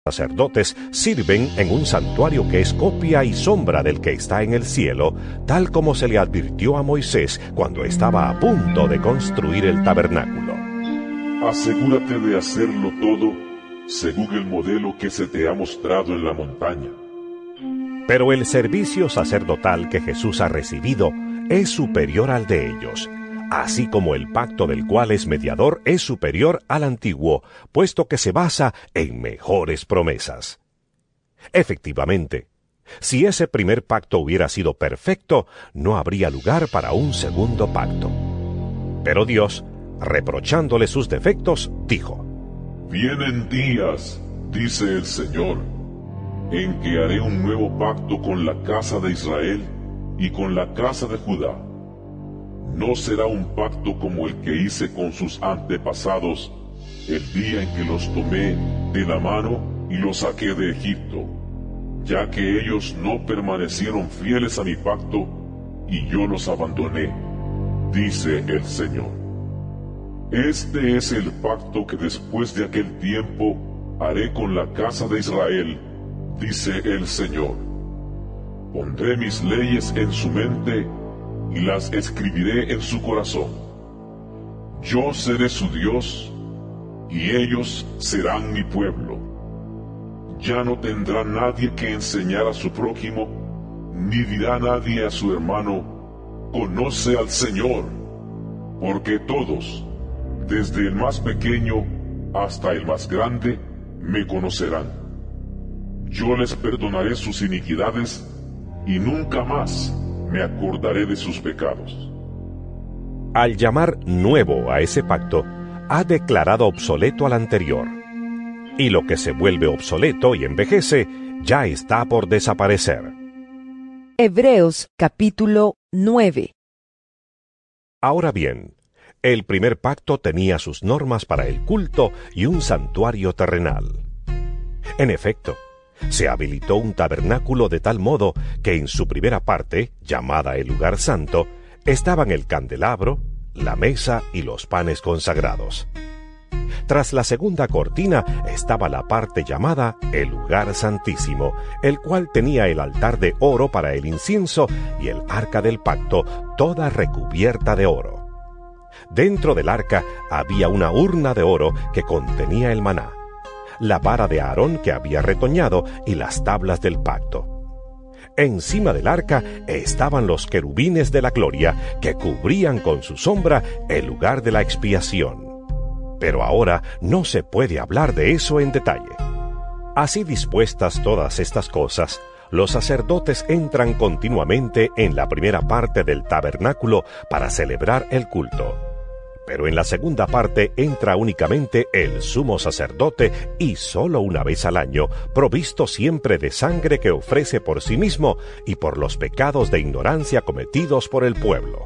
sacerdotes sirven en un santuario que es copia y sombra del que está en el cielo, tal como se le advirtió a Moisés cuando estaba a punto de construir el tabernáculo. Asegúrate de hacerlo todo según el modelo que se te ha mostrado en la montaña. Pero el servicio sacerdotal que Jesús ha recibido es superior al de ellos, así como el pacto del cual es mediador es superior al antiguo, puesto que se basa en mejores promesas. Efectivamente, si ese primer pacto hubiera sido perfecto, no habría lugar para un segundo pacto. Pero Dios, reprochándole sus defectos, dijo: Vienen días, dice el Señor, en que haré un nuevo pacto con la casa de Israel y con la casa de Judá. No será un pacto como el que hice con sus antepasados el día en que los tomé de la mano y los saqué de Egipto, ya que ellos no permanecieron fieles a mi pacto y yo los abandoné, dice el Señor. Este es el pacto que después de aquel tiempo haré con la casa de Israel, dice el Señor. Pondré mis leyes en su mente y las escribiré en su corazón. Yo seré su Dios, y ellos serán mi pueblo. Ya no tendrá nadie que enseñar a su prójimo, ni dirá nadie a su hermano, conoce al Señor, porque todos, desde el más pequeño hasta el más grande, me conocerán. Yo les perdonaré sus iniquidades, y nunca más me acordaré de sus pecados. Al llamar nuevo a ese pacto, ha declarado obsoleto al anterior. Y lo que se vuelve obsoleto y envejece, ya está por desaparecer. Hebreos capítulo 9. Ahora bien, el primer pacto tenía sus normas para el culto y un santuario terrenal. En efecto, se habilitó un tabernáculo de tal modo que en su primera parte, llamada el lugar santo, estaban el candelabro, la mesa y los panes consagrados. Tras la segunda cortina estaba la parte llamada el lugar santísimo, el cual tenía el altar de oro para el incienso y el arca del pacto, toda recubierta de oro. Dentro del arca había una urna de oro que contenía el maná, la vara de Aarón que había retoñado y las tablas del pacto. Encima del arca estaban los querubines de la gloria que cubrían con su sombra el lugar de la expiación. Pero ahora no se puede hablar de eso en detalle. Así dispuestas todas estas cosas, los sacerdotes entran continuamente en la primera parte del tabernáculo para celebrar el culto. Pero en la segunda parte entra únicamente el sumo sacerdote y solo una vez al año, provisto siempre de sangre que ofrece por sí mismo y por los pecados de ignorancia cometidos por el pueblo.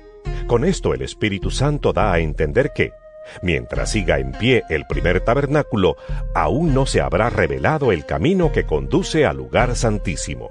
Con esto el Espíritu Santo da a entender que, mientras siga en pie el primer tabernáculo, aún no se habrá revelado el camino que conduce al lugar santísimo.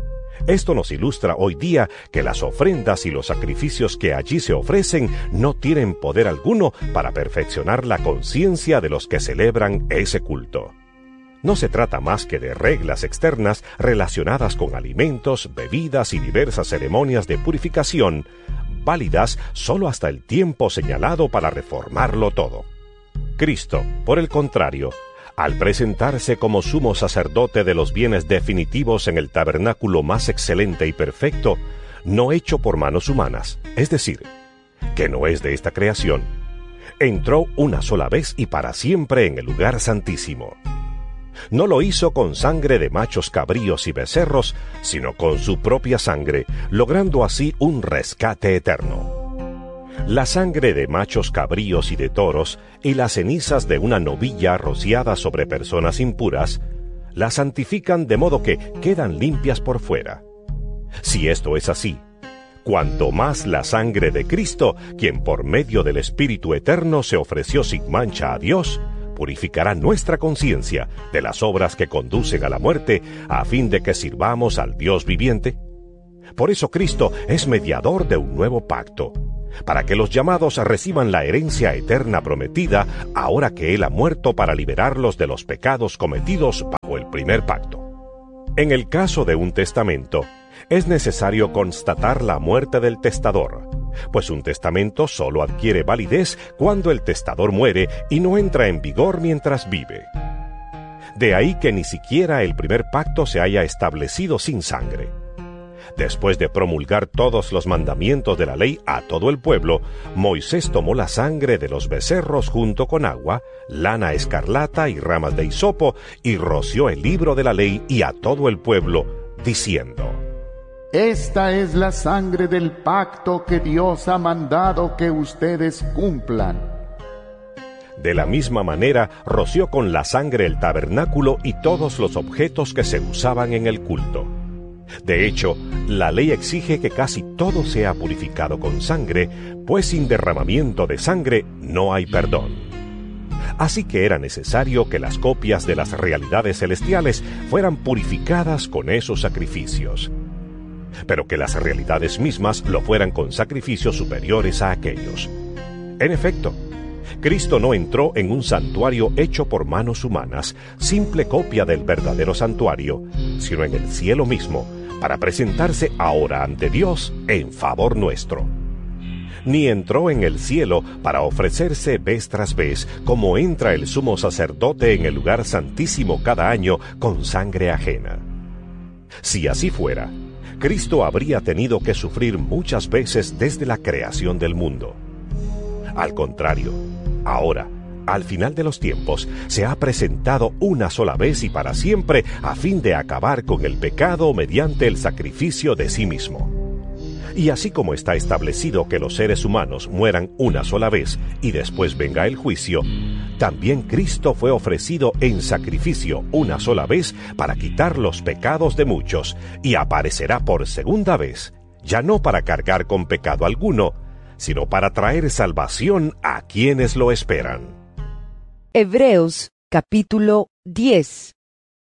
Esto nos ilustra hoy día que las ofrendas y los sacrificios que allí se ofrecen no tienen poder alguno para perfeccionar la conciencia de los que celebran ese culto. No se trata más que de reglas externas relacionadas con alimentos, bebidas y diversas ceremonias de purificación, válidas solo hasta el tiempo señalado para reformarlo todo. Cristo, por el contrario, al presentarse como sumo sacerdote de los bienes definitivos en el tabernáculo más excelente y perfecto, no hecho por manos humanas, es decir, que no es de esta creación, entró una sola vez y para siempre en el lugar santísimo. No lo hizo con sangre de machos cabríos y becerros, sino con su propia sangre, logrando así un rescate eterno. La sangre de machos cabríos y de toros y las cenizas de una novilla rociadas sobre personas impuras las santifican de modo que quedan limpias por fuera. Si esto es así, cuanto más la sangre de Cristo, quien por medio del Espíritu Eterno se ofreció sin mancha a Dios, purificará nuestra conciencia de las obras que conducen a la muerte, a fin de que sirvamos al Dios viviente. Por eso Cristo es mediador de un nuevo pacto, para que los llamados reciban la herencia eterna prometida ahora que Él ha muerto para liberarlos de los pecados cometidos bajo el primer pacto. En el caso de un testamento, es necesario constatar la muerte del testador, pues un testamento solo adquiere validez cuando el testador muere y no entra en vigor mientras vive. De ahí que ni siquiera el primer pacto se haya establecido sin sangre. Después de promulgar todos los mandamientos de la ley a todo el pueblo, Moisés tomó la sangre de los becerros junto con agua, lana escarlata y ramas de hisopo, y roció el libro de la ley y a todo el pueblo, diciendo: Esta es la sangre del pacto que Dios ha mandado que ustedes cumplan. De la misma manera, roció con la sangre el tabernáculo y todos los objetos que se usaban en el culto. De hecho, la ley exige que casi todo sea purificado con sangre, pues sin derramamiento de sangre no hay perdón. Así que era necesario que las copias de las realidades celestiales fueran purificadas con esos sacrificios, pero que las realidades mismas lo fueran con sacrificios superiores a aquellos. En efecto, Cristo no entró en un santuario hecho por manos humanas, simple copia del verdadero santuario, sino en el cielo mismo, para presentarse ahora ante Dios en favor nuestro. Ni entró en el cielo para ofrecerse vez tras vez, como entra el sumo sacerdote en el lugar santísimo cada año con sangre ajena. Si así fuera, Cristo habría tenido que sufrir muchas veces desde la creación del mundo. Al contrario, ahora, al final de los tiempos, se ha presentado una sola vez y para siempre a fin de acabar con el pecado mediante el sacrificio de sí mismo. Y así como está establecido que los seres humanos mueran una sola vez y después venga el juicio, también Cristo fue ofrecido en sacrificio una sola vez para quitar los pecados de muchos, y aparecerá por segunda vez, ya no para cargar con pecado alguno, sino para traer salvación a quienes lo esperan. Hebreos capítulo 10.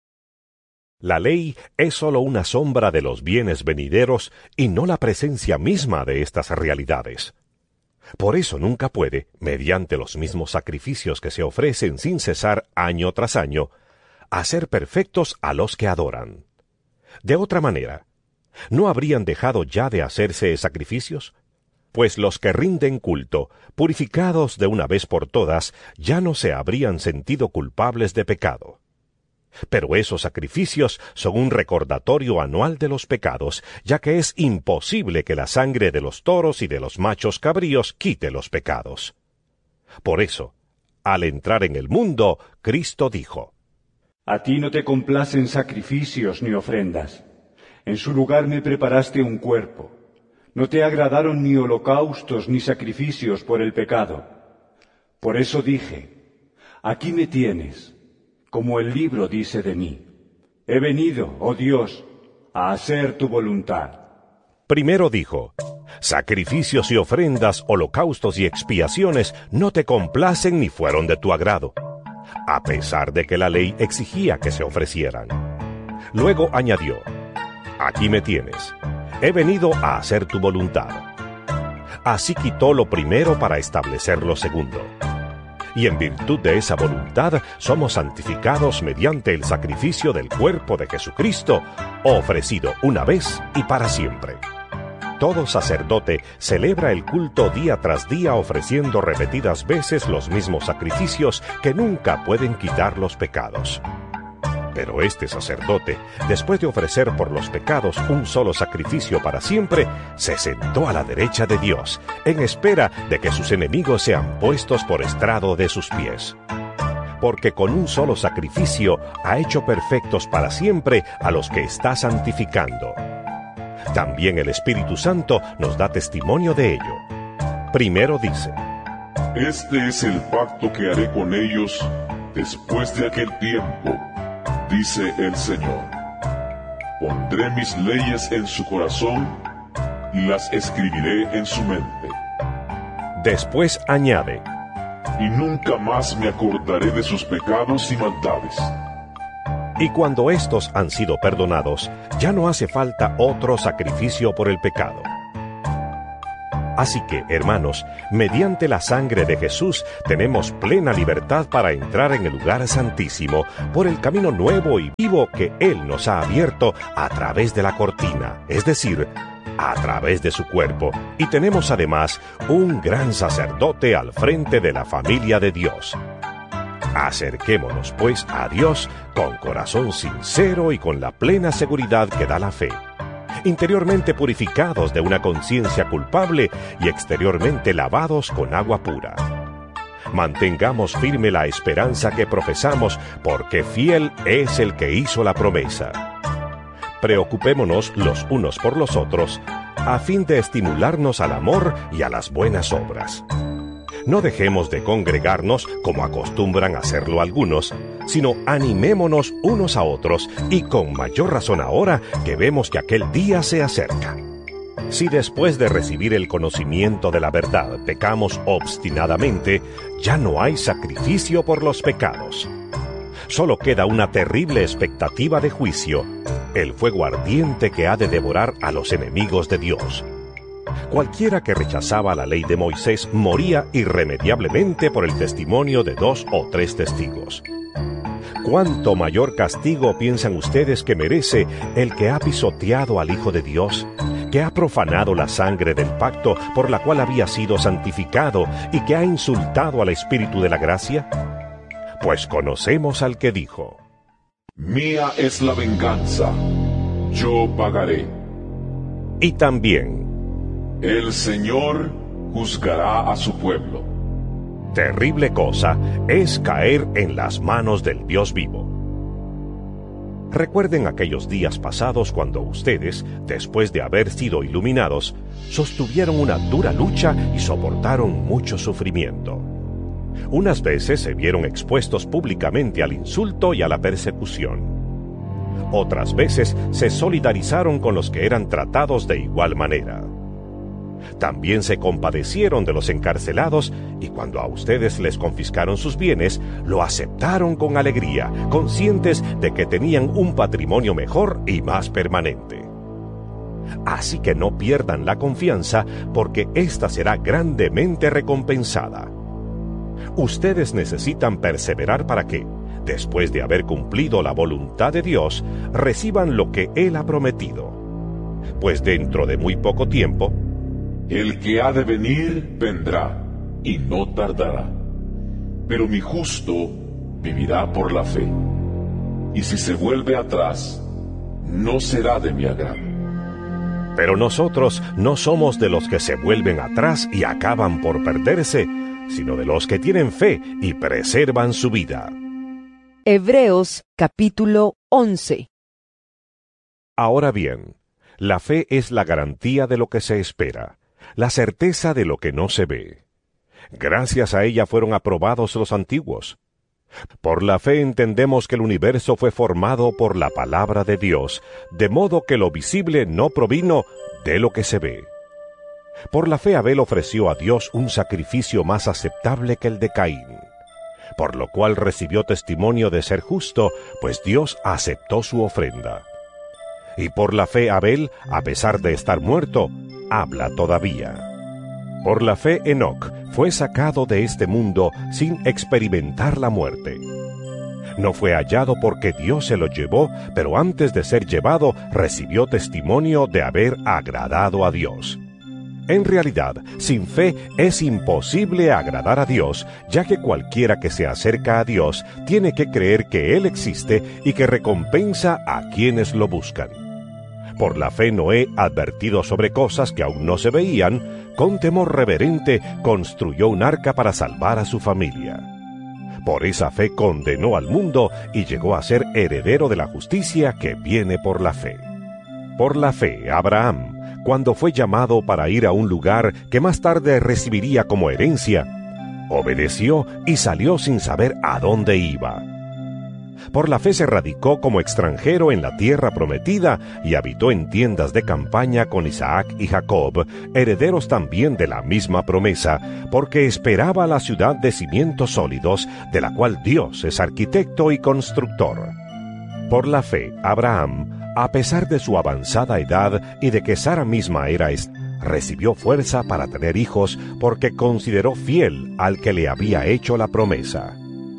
La ley es sólo una sombra de los bienes venideros y no la presencia misma de estas realidades. Por eso nunca puede, mediante los mismos sacrificios que se ofrecen sin cesar año tras año, hacer perfectos a los que adoran. De otra manera, ¿no habrían dejado ya de hacerse sacrificios? Pues los que rinden culto, purificados de una vez por todas, ya no se habrían sentido culpables de pecado. Pero esos sacrificios son un recordatorio anual de los pecados, ya que es imposible que la sangre de los toros y de los machos cabríos quite los pecados. Por eso, al entrar en el mundo, Cristo dijo: A ti no te complacen sacrificios ni ofrendas. En su lugar me preparaste un cuerpo. No te agradaron ni holocaustos ni sacrificios por el pecado. Por eso dije: aquí me tienes, como el libro dice de mí. He venido, oh Dios, a hacer tu voluntad. Primero dijo: sacrificios y ofrendas, holocaustos y expiaciones no te complacen ni fueron de tu agrado, a pesar de que la ley exigía que se ofrecieran. Luego añadió: aquí me tienes. He venido a hacer tu voluntad. Así quitó lo primero para establecer lo segundo. Y en virtud de esa voluntad somos santificados mediante el sacrificio del cuerpo de Jesucristo, ofrecido una vez y para siempre. Todo sacerdote celebra el culto día tras día ofreciendo repetidas veces los mismos sacrificios que nunca pueden quitar los pecados. Pero este sacerdote, después de ofrecer por los pecados un solo sacrificio para siempre, se sentó a la derecha de Dios, en espera de que sus enemigos sean puestos por estrado de sus pies. Porque con un solo sacrificio ha hecho perfectos para siempre a los que está santificando. También el Espíritu Santo nos da testimonio de ello. Primero dice: Este es el pacto que haré con ellos después de aquel tiempo, dice el Señor. Pondré mis leyes en su corazón y las escribiré en su mente. Después añade: y nunca más me acordaré de sus pecados y maldades. Y cuando estos han sido perdonados, ya no hace falta otro sacrificio por el pecado. Así que, hermanos, mediante la sangre de Jesús tenemos plena libertad para entrar en el lugar santísimo por el camino nuevo y vivo que Él nos ha abierto a través de la cortina, es decir, a través de su cuerpo. Y tenemos además un gran sacerdote al frente de la familia de Dios. Acerquémonos, pues, a Dios con corazón sincero y con la plena seguridad que da la fe, interiormente purificados de una conciencia culpable y exteriormente lavados con agua pura. Mantengamos firme la esperanza que profesamos, porque fiel es el que hizo la promesa. Preocupémonos los unos por los otros, a fin de estimularnos al amor y a las buenas obras. No dejemos de congregarnos como acostumbran hacerlo algunos, sino animémonos unos a otros, y con mayor razón ahora que vemos que aquel día se acerca. Si después de recibir el conocimiento de la verdad pecamos obstinadamente, ya no hay sacrificio por los pecados. Solo queda una terrible expectativa de juicio, el fuego ardiente que ha de devorar a los enemigos de Dios. Cualquiera que rechazaba la ley de Moisés moría irremediablemente por el testimonio de 2 o 3 testigos. ¿Cuánto mayor castigo piensan ustedes que merece el que ha pisoteado al Hijo de Dios, que ha profanado la sangre del pacto por la cual había sido santificado y que ha insultado al Espíritu de la gracia? Pues conocemos al que dijo: Mía es la venganza, yo pagaré. Y también: El Señor juzgará a su pueblo. Terrible cosa es caer en las manos del Dios vivo. Recuerden aquellos días pasados cuando ustedes, después de haber sido iluminados, sostuvieron una dura lucha y soportaron mucho sufrimiento. Unas veces se vieron expuestos públicamente al insulto y a la persecución. Otras veces se solidarizaron con los que eran tratados de igual manera. También se compadecieron de los encarcelados, y cuando a ustedes les confiscaron sus bienes, lo aceptaron con alegría, conscientes de que tenían un patrimonio mejor y más permanente. Así que no pierdan la confianza, porque ésta será grandemente recompensada. Ustedes necesitan perseverar para que, después de haber cumplido la voluntad de Dios, reciban lo que Él ha prometido. Pues dentro de muy poco tiempo, el que ha de venir vendrá, y no tardará. Pero mi justo vivirá por la fe. Y si se vuelve atrás, no será de mi agrado. Pero nosotros no somos de los que se vuelven atrás y acaban por perderse, sino de los que tienen fe y preservan su vida. Hebreos capítulo 11. Ahora bien, la fe es la garantía de lo que se espera, la certeza de lo que no se ve. Gracias a ella fueron aprobados los antiguos. Por la fe entendemos que el universo fue formado por la palabra de Dios, de modo que lo visible no provino de lo que se ve. Por la fe Abel ofreció a Dios un sacrificio más aceptable que el de Caín, por lo cual recibió testimonio de ser justo, pues Dios aceptó su ofrenda. Y por la fe Abel, a pesar de estar muerto, habla todavía. Por la fe Enoc fue sacado de este mundo sin experimentar la muerte. No fue hallado porque Dios se lo llevó, pero antes de ser llevado recibió testimonio de haber agradado a Dios. En realidad, sin fe es imposible agradar a Dios, ya que cualquiera que se acerca a Dios tiene que creer que Él existe y que recompensa a quienes lo buscan. Por la fe Noé, advertido sobre cosas que aún no se veían, con temor reverente construyó un arca para salvar a su familia. Por esa fe condenó al mundo y llegó a ser heredero de la justicia que viene por la fe. Por la fe, Abraham, cuando fue llamado para ir a un lugar que más tarde recibiría como herencia, obedeció y salió sin saber a dónde iba. Por la fe se radicó como extranjero en la tierra prometida y habitó en tiendas de campaña con Isaac y Jacob, herederos también de la misma promesa, porque esperaba la ciudad de cimientos sólidos, de la cual Dios es arquitecto y constructor. Por la fe, Abraham, a pesar de su avanzada edad y de que Sara misma era recibió fuerza para tener hijos porque consideró fiel al que le había hecho la promesa.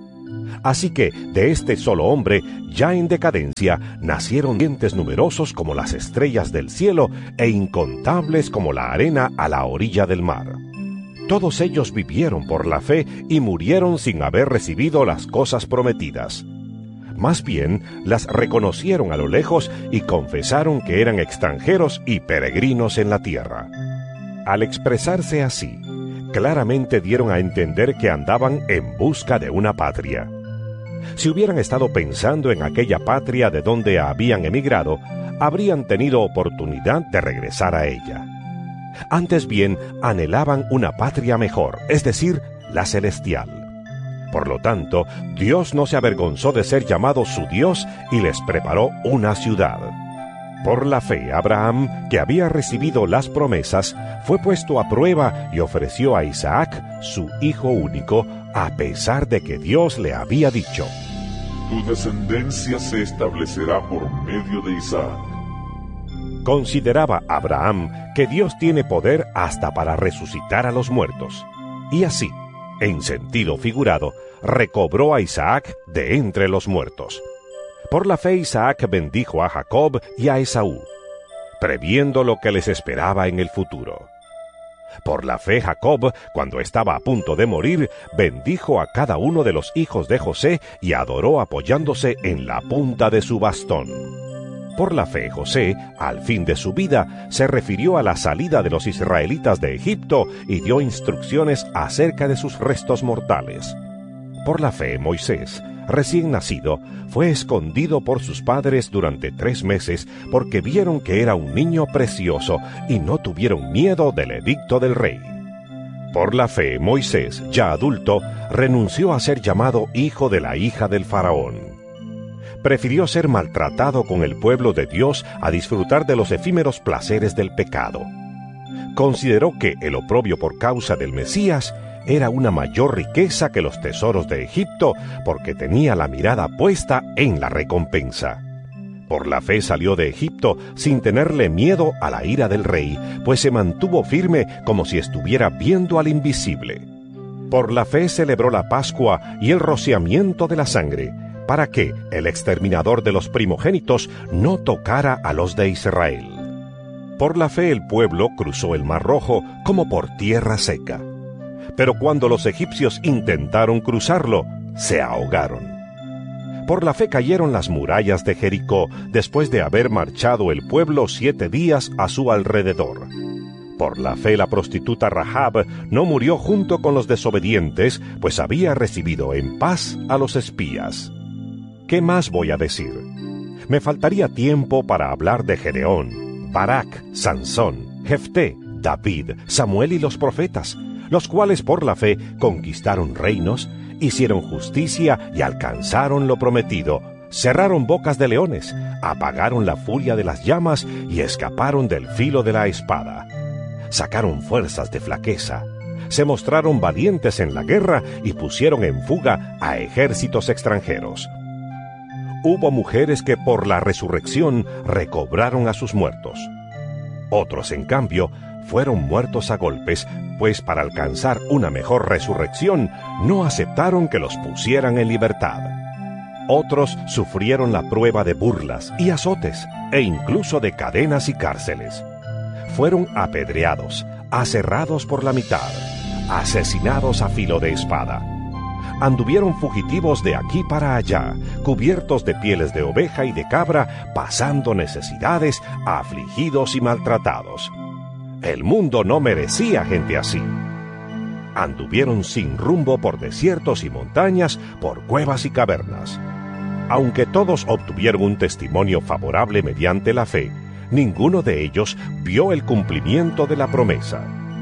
Así que de este solo hombre, ya en decadencia, nacieron dientes numerosos como las estrellas del cielo e incontables como la arena a la orilla del mar. Todos ellos vivieron por la fe y murieron sin haber recibido las cosas prometidas. Más bien, las reconocieron a lo lejos y confesaron que eran extranjeros y peregrinos en la tierra. Al expresarse así, claramente dieron a entender que andaban en busca de una patria. Si hubieran estado pensando en aquella patria de donde habían emigrado, habrían tenido oportunidad de regresar a ella. Antes bien, anhelaban una patria mejor, es decir, la celestial. Por lo tanto, Dios no se avergonzó de ser llamado su Dios y les preparó una ciudad. Por la fe, Abraham, que había recibido las promesas, fue puesto a prueba y ofreció a Isaac, su hijo único, a pesar de que Dios le había dicho: Tu descendencia se establecerá por medio de Isaac. Consideraba Abraham que Dios tiene poder hasta para resucitar a los muertos. Y así, en sentido figurado, recobró a Isaac de entre los muertos. Por la fe Isaac bendijo a Jacob y a Esaú, previendo lo que les esperaba en el futuro. Por la fe Jacob, cuando estaba a punto de morir, bendijo a cada uno de los hijos de José y adoró apoyándose en la punta de su bastón. Por la fe José, al fin de su vida, se refirió a la salida de los israelitas de Egipto y dio instrucciones acerca de sus restos mortales. Por la fe Moisés, recién nacido, fue escondido por sus padres durante 3 meses porque vieron que era un niño precioso y no tuvieron miedo del edicto del rey. Por la fe Moisés, ya adulto, renunció a ser llamado hijo de la hija del faraón. Prefirió ser maltratado con el pueblo de Dios a disfrutar de los efímeros placeres del pecado. Consideró que el oprobio por causa del Mesías era una mayor riqueza que los tesoros de Egipto, porque tenía la mirada puesta en la recompensa. Por la fe salió de Egipto sin tenerle miedo a la ira del rey, pues se mantuvo firme como si estuviera viendo al invisible. Por la fe celebró la Pascua y el rociamiento de la sangre, para que el exterminador de los primogénitos no tocara a los de Israel. Por la fe el pueblo cruzó el Mar Rojo como por tierra seca. Pero cuando los egipcios intentaron cruzarlo, se ahogaron. Por la fe cayeron las murallas de Jericó, después de haber marchado el pueblo 7 días a su alrededor. Por la fe la prostituta Rahab no murió junto con los desobedientes, pues había recibido en paz a los espías. ¿Qué más voy a decir? Me faltaría tiempo para hablar de Gedeón, Barak, Sansón, Jefté, David, Samuel y los profetas, los cuales por la fe conquistaron reinos, hicieron justicia y alcanzaron lo prometido, cerraron bocas de leones, apagaron la furia de las llamas y escaparon del filo de la espada. Sacaron fuerzas de flaqueza, se mostraron valientes en la guerra y pusieron en fuga a ejércitos extranjeros. Hubo mujeres que por la resurrección recobraron a sus muertos. Otros, en cambio, fueron muertos a golpes, pues para alcanzar una mejor resurrección no aceptaron que los pusieran en libertad. Otros sufrieron la prueba de burlas y azotes, e incluso de cadenas y cárceles. Fueron apedreados, aserrados por la mitad, asesinados a filo de espada. Anduvieron fugitivos de aquí para allá, cubiertos de pieles de oveja y de cabra, pasando necesidades, afligidos y maltratados. El mundo no merecía gente así. Anduvieron sin rumbo por desiertos y montañas, por cuevas y cavernas. Aunque todos obtuvieron un testimonio favorable mediante la fe, ninguno de ellos vio el cumplimiento de la promesa.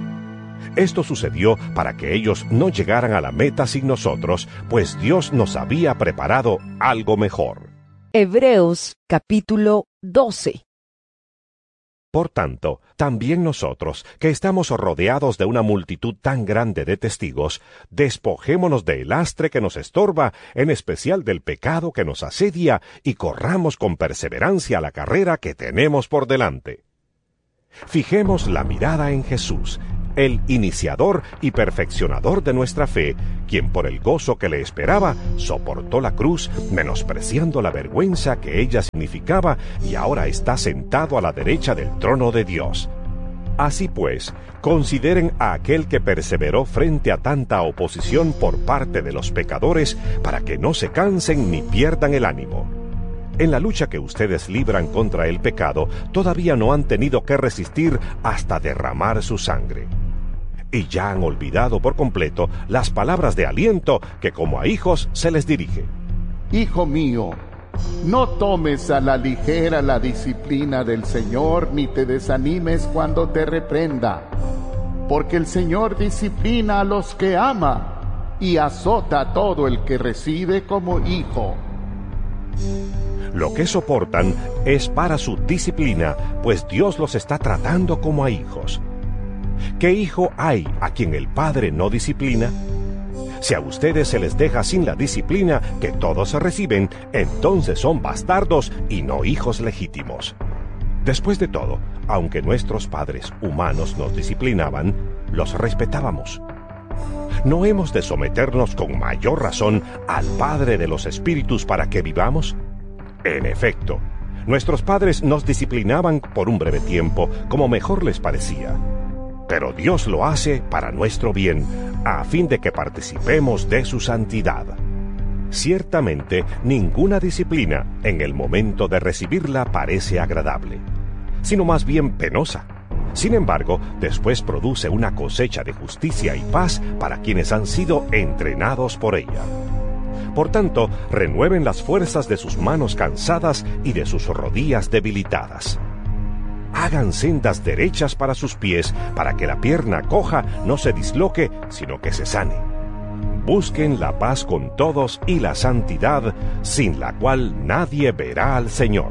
Esto sucedió para que ellos no llegaran a la meta sin nosotros, pues Dios nos había preparado algo mejor. Hebreos capítulo 12. Por tanto, también nosotros, que estamos rodeados de una multitud tan grande de testigos, despojémonos del lastre que nos estorba, en especial del pecado que nos asedia, y corramos con perseverancia la carrera que tenemos por delante. Fijemos la mirada en Jesús, el iniciador y perfeccionador de nuestra fe, quien por el gozo que le esperaba, soportó la cruz, menospreciando la vergüenza que ella significaba, y ahora está sentado a la derecha del trono de Dios. Así pues, consideren a aquel que perseveró frente a tanta oposición por parte de los pecadores, para que no se cansen ni pierdan el ánimo. En la lucha que ustedes libran contra el pecado, todavía no han tenido que resistir hasta derramar su sangre. Y ya han olvidado por completo las palabras de aliento que como a hijos se les dirige. Hijo mío, no tomes a la ligera la disciplina del Señor, ni te desanimes cuando te reprenda, porque el Señor disciplina a los que ama y azota a todo el que recibe como hijo. Lo que soportan es para su disciplina, pues Dios los está tratando como a hijos. ¿Qué hijo hay a quien el Padre no disciplina? Si a ustedes se les deja sin la disciplina que todos reciben, entonces son bastardos y no hijos legítimos. Después de todo, aunque nuestros padres humanos nos disciplinaban, los respetábamos. ¿No hemos de someternos con mayor razón al Padre de los Espíritus para que vivamos? En efecto, nuestros padres nos disciplinaban por un breve tiempo, como mejor les parecía. Pero Dios lo hace para nuestro bien, a fin de que participemos de su santidad. Ciertamente, ninguna disciplina, en el momento de recibirla, parece agradable, sino más bien penosa. Sin embargo, después produce una cosecha de justicia y paz para quienes han sido entrenados por ella. Por tanto, renueven las fuerzas de sus manos cansadas y de sus rodillas debilitadas. Hagan sendas derechas para sus pies, para que la pierna coja no se disloque, sino que se sane. Busquen la paz con todos y la santidad, sin la cual nadie verá al Señor.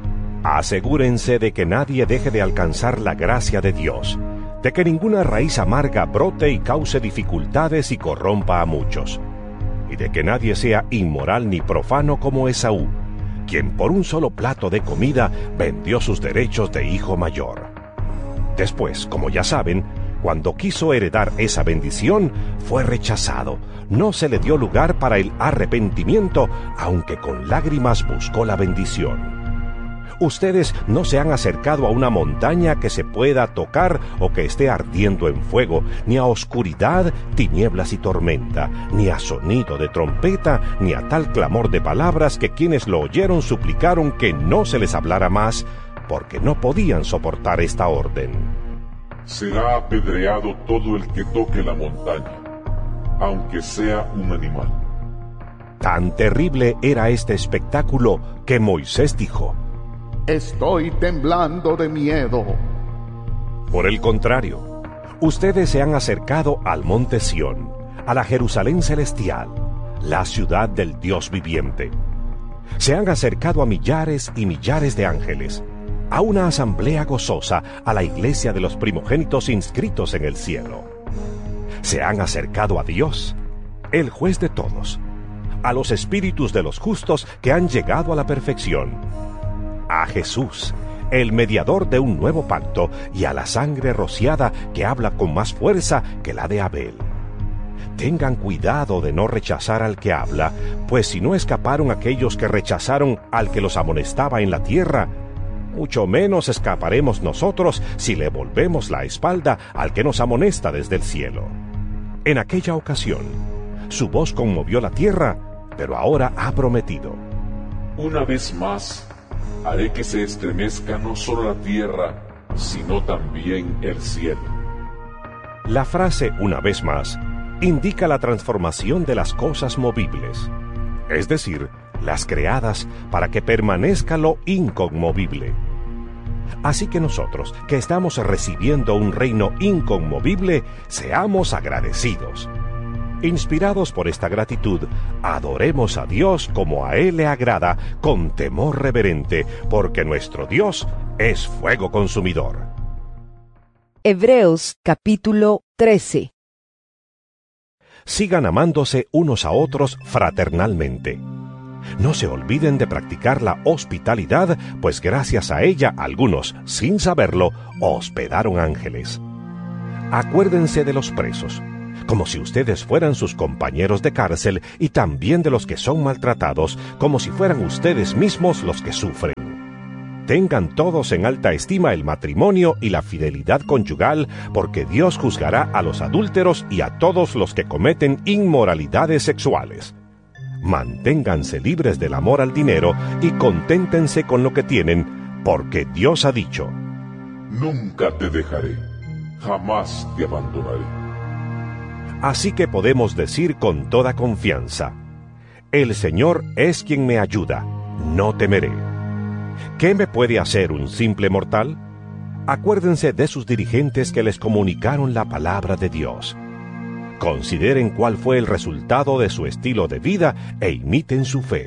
Asegúrense de que nadie deje de alcanzar la gracia de Dios, de que ninguna raíz amarga brote y cause dificultades y corrompa a muchos, y de que nadie sea inmoral ni profano como Esaú, quien por un solo plato de comida vendió sus derechos de hijo mayor. Después, como ya saben, cuando quiso heredar esa bendición, fue rechazado. No se le dio lugar para el arrepentimiento, aunque con lágrimas buscó la bendición. Ustedes no se han acercado a una montaña que se pueda tocar o que esté ardiendo en fuego, ni a oscuridad, tinieblas y tormenta, ni a sonido de trompeta, ni a tal clamor de palabras que quienes lo oyeron suplicaron que no se les hablara más, porque no podían soportar esta orden. Será apedreado todo el que toque la montaña, aunque sea un animal. Tan terrible era este espectáculo que Moisés dijo: Estoy temblando de miedo. Por el contrario, ustedes se han acercado al monte Sión, a la Jerusalén celestial, la ciudad del Dios viviente. Se han acercado a millares y millares de ángeles, a una asamblea gozosa, a la iglesia de los primogénitos inscritos en el cielo. Se han acercado a Dios, el juez de todos, a los espíritus de los justos que han llegado a la perfección, a Jesús, el mediador de un nuevo pacto, y a la sangre rociada que habla con más fuerza que la de Abel. Tengan cuidado de no rechazar al que habla, pues si no escaparon aquellos que rechazaron al que los amonestaba en la tierra, mucho menos escaparemos nosotros si le volvemos la espalda al que nos amonesta desde el cielo. En aquella ocasión, su voz conmovió la tierra, pero ahora ha prometido: Una vez más, haré que se estremezca no solo la tierra, sino también el cielo. La frase "una vez más" indica la transformación de las cosas movibles, es decir, las creadas para que permanezca lo inconmovible. Así que nosotros, que estamos recibiendo un reino inconmovible, seamos agradecidos. Inspirados por esta gratitud, adoremos a Dios como a Él le agrada, con temor reverente, porque nuestro Dios es fuego consumidor. Hebreos capítulo 13. Sigan amándose unos a otros fraternalmente. No se olviden de practicar la hospitalidad, pues gracias a ella algunos, sin saberlo, hospedaron ángeles. Acuérdense de los presos, como si ustedes fueran sus compañeros de cárcel, y también de los que son maltratados, como si fueran ustedes mismos los que sufren. Tengan todos en alta estima el matrimonio y la fidelidad conyugal, porque Dios juzgará a los adúlteros y a todos los que cometen inmoralidades sexuales. Manténganse libres del amor al dinero y conténtense con lo que tienen, porque Dios ha dicho: Nunca te dejaré, jamás te abandonaré. Así que podemos decir con toda confianza: el Señor es quien me ayuda, no temeré. ¿Qué me puede hacer un simple mortal? Acuérdense de sus dirigentes que les comunicaron la palabra de Dios. Consideren cuál fue el resultado de su estilo de vida e imiten su fe.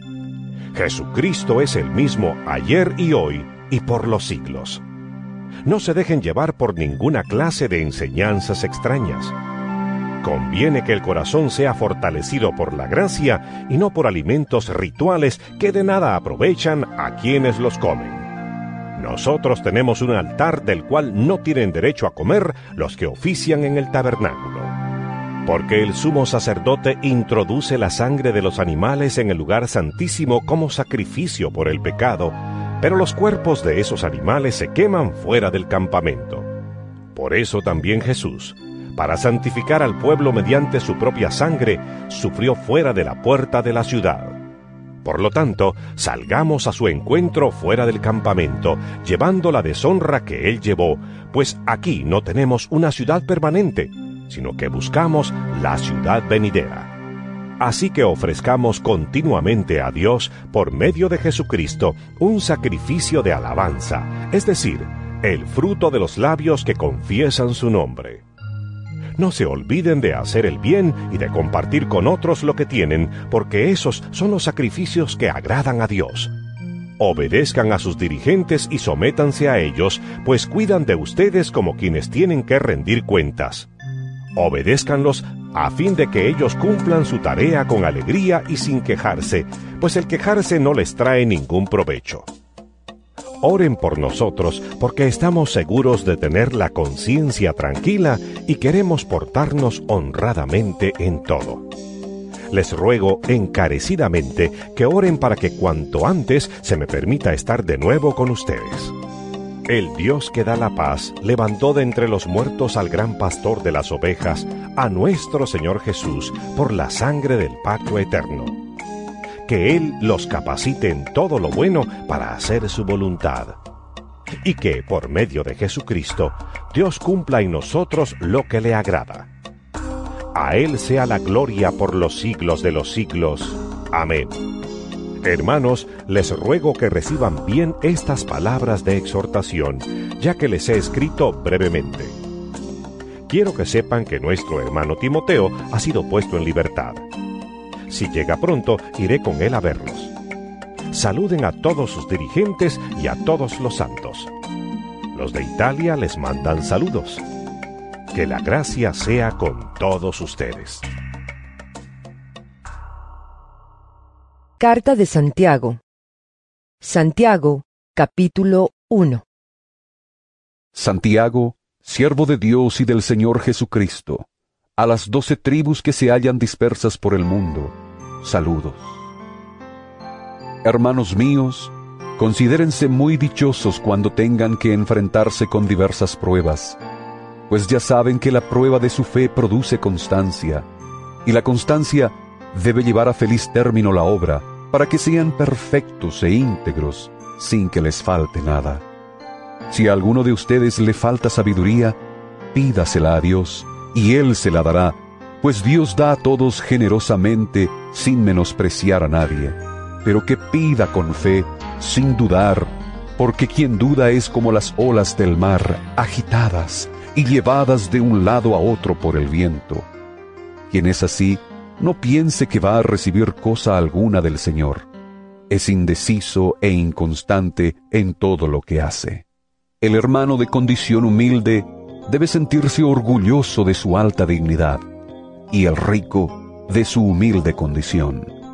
Jesucristo es el mismo ayer y hoy y por los siglos. No se dejen llevar por ninguna clase de enseñanzas extrañas. Conviene que el corazón sea fortalecido por la gracia y no por alimentos rituales que de nada aprovechan a quienes los comen. Nosotros tenemos un altar del cual no tienen derecho a comer los que ofician en el tabernáculo. Porque el sumo sacerdote introduce la sangre de los animales en el lugar santísimo como sacrificio por el pecado, pero los cuerpos de esos animales se queman fuera del campamento. Por eso también Jesús, para santificar al pueblo mediante su propia sangre, sufrió fuera de la puerta de la ciudad. Por lo tanto, salgamos a su encuentro fuera del campamento, llevando la deshonra que él llevó, pues aquí no tenemos una ciudad permanente, sino que buscamos la ciudad venidera. Así que ofrezcamos continuamente a Dios, por medio de Jesucristo, un sacrificio de alabanza, es decir, el fruto de los labios que confiesan su nombre. No se olviden de hacer el bien y de compartir con otros lo que tienen, porque esos son los sacrificios que agradan a Dios. Obedezcan a sus dirigentes y sométanse a ellos, pues cuidan de ustedes como quienes tienen que rendir cuentas. Obedézcanlos a fin de que ellos cumplan su tarea con alegría y sin quejarse, pues el quejarse no les trae ningún provecho. Oren por nosotros, porque estamos seguros de tener la conciencia tranquila y queremos portarnos honradamente en todo. Les ruego encarecidamente que oren para que cuanto antes se me permita estar de nuevo con ustedes. El Dios que da la paz levantó de entre los muertos al gran pastor de las ovejas, a nuestro Señor Jesús, por la sangre del pacto eterno. Que Él los capacite en todo lo bueno para hacer su voluntad. Y que, por medio de Jesucristo, Dios cumpla en nosotros lo que le agrada. A Él sea la gloria por los siglos de los siglos. Amén. Hermanos, les ruego que reciban bien estas palabras de exhortación, ya que les he escrito brevemente. Quiero que sepan que nuestro hermano Timoteo ha sido puesto en libertad. Si llega pronto, iré con él a verlos. Saluden a todos sus dirigentes y a todos los santos. Los de Italia les mandan saludos. Que la gracia sea con todos ustedes. Carta de Santiago. Santiago, capítulo 1. Santiago, siervo de Dios y del Señor Jesucristo, a las 12 tribus que se hallan dispersas por el mundo, saludos. Hermanos míos, considérense muy dichosos cuando tengan que enfrentarse con diversas pruebas, pues ya saben que la prueba de su fe produce constancia, y la constancia debe llevar a feliz término la obra, para que sean perfectos e íntegros, sin que les falte nada. Si a alguno de ustedes le falta sabiduría, pídasela a Dios, y Él se la dará, pues Dios da a todos generosamente, sin menospreciar a nadie. Pero que pida con fe, sin dudar, porque quien duda es como las olas del mar, agitadas y llevadas de un lado a otro por el viento. Quien es así, no piense que va a recibir cosa alguna del Señor. Es indeciso e inconstante en todo lo que hace. El hermano de condición humilde debe sentirse orgulloso de su alta dignidad, y el rico de su humilde condición.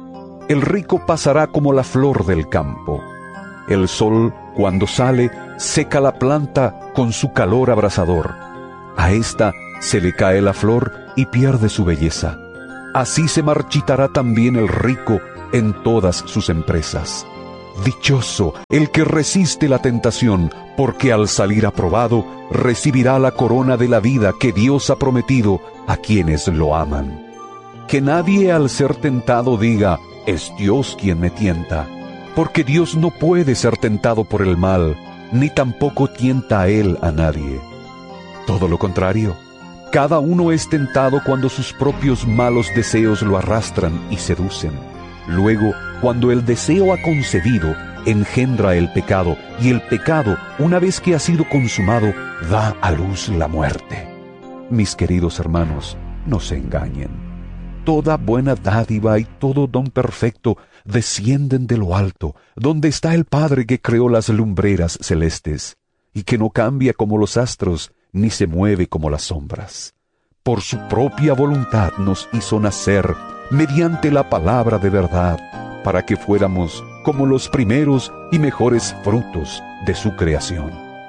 el rico pasará como la flor del campo. El sol, cuando sale, seca la planta con su calor abrasador. A ésta se le cae la flor y pierde su belleza. Así se marchitará también el rico en todas sus empresas. Dichoso el que resiste la tentación, porque al salir aprobado recibirá la corona de la vida que Dios ha prometido a quienes lo aman. Que nadie al ser tentado diga, es Dios quien me tienta, porque Dios no puede ser tentado por el mal, ni tampoco tienta a él a nadie. Todo lo contrario, cada uno es tentado cuando sus propios malos deseos lo arrastran y seducen. Luego, cuando el deseo ha concebido, engendra el pecado, y el pecado, una vez que ha sido consumado, da a luz la muerte. Mis queridos hermanos, no se engañen. Toda buena dádiva y todo don perfecto descienden de lo alto, donde está el Padre que creó las lumbreras celestes, y que no cambia como los astros, ni se mueve como las sombras. Por su propia voluntad nos hizo nacer, mediante la palabra de verdad, para que fuéramos como los primeros y mejores frutos de su creación.